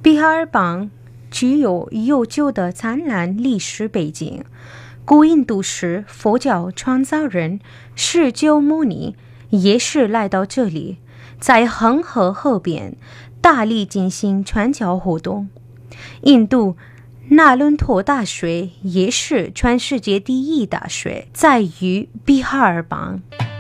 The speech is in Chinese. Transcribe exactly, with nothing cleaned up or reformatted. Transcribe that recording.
比哈尔邦具有悠久的灿烂历史背景，古印度时佛教创造人释迦牟尼也是来到这里，在恒河河边大力进行传教活动。印度纳伦托大学也是全世界第一大学，在于比哈尔邦。